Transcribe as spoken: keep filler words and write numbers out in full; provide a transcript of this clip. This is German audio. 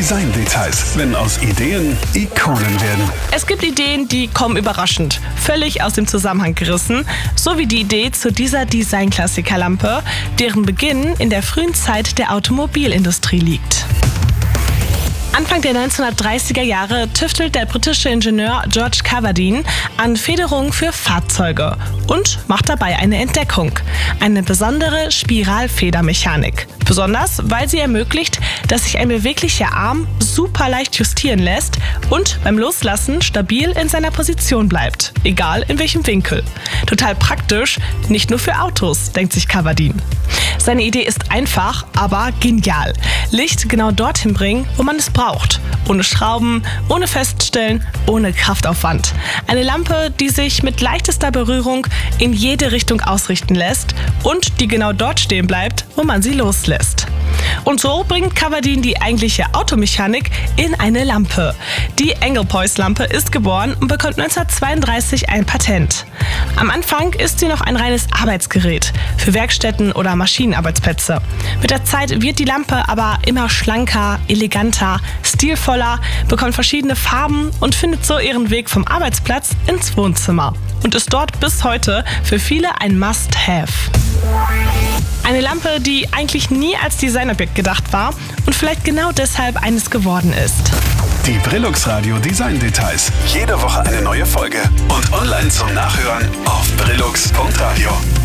Design-Details, wenn aus Ideen Ikonen werden. Es gibt Ideen, die kommen überraschend, völlig aus dem Zusammenhang gerissen, so wie die Idee zu dieser Design-Klassikerlampe, deren Beginn in der frühen Zeit der Automobilindustrie liegt. Anfang der neunzehnhundertdreißiger Jahre tüftelt der britische Ingenieur George Cavardine an Federungen für Fahrzeuge und macht dabei eine Entdeckung: eine besondere Spiralfedermechanik. Besonders, weil sie ermöglicht, dass sich ein beweglicher Arm super leicht justieren lässt und beim Loslassen stabil in seiner Position bleibt, egal in welchem Winkel. Total praktisch, nicht nur für Autos, denkt sich Cavardine. Seine Idee ist einfach, aber genial. Licht genau dorthin bringen, wo man es braucht. Ohne Schrauben, ohne Feststellen, ohne Kraftaufwand. Eine Lampe, die sich mit leichtester Berührung in jede Richtung ausrichten lässt und die genau dort stehen bleibt, wo man sie loslässt. Und so bringt Cavardine die eigentliche Automechanik in eine Lampe. Die Englepoise-Lampe ist geboren und bekommt neunzehnhundertzweiunddreißig ein Patent. Am Anfang ist sie noch ein reines Arbeitsgerät für Werkstätten oder Maschinenarbeitsplätze. Mit der Zeit wird die Lampe aber immer schlanker, eleganter, stilvoller, bekommt verschiedene Farben und findet so ihren Weg vom Arbeitsplatz ins Wohnzimmer und ist dort bis heute für viele ein Must-Have. Eine Lampe, die eigentlich nie als Designobjekt gedacht war und vielleicht genau deshalb eines geworden ist. Die Brillux Radio Design Details. Jede Woche eine neue Folge und online zum Nachhören auf brillux punkt radio.